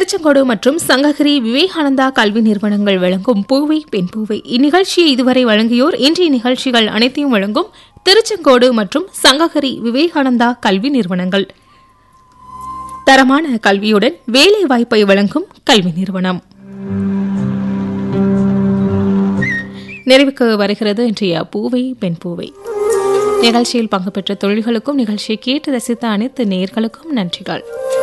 திருச்செங்கோடு மற்றும் சங்ககிரி விவேகானந்தா கல்வி நிறுவனங்கள் வழங்கும் பூவை பெண் பூவை இந்நிகழ்ச்சியை இதுவரை வழங்கியோர் இன்றைய நிகழ்ச்சிகள் அனைத்தையும் வழங்கும் திருச்செங்கோடு மற்றும் சங்ககிரி விவேகானந்தா கல்வி நிறுவனங்கள். தரமான கல்வியுடன் வேலை வாய்ப்பை வழங்கும் கல்வி நிறுவனம். நிறைவுக்கு வருகிறது இன்றைய பூவை பெண் பூவை நிகழ்ச்சியில் பங்கு பெற்ற தொழில்களுக்கும் நிகழ்ச்சியை கேட்டு ரசித்த அனைத்து நேயர்களுக்கும் நன்றிகள்.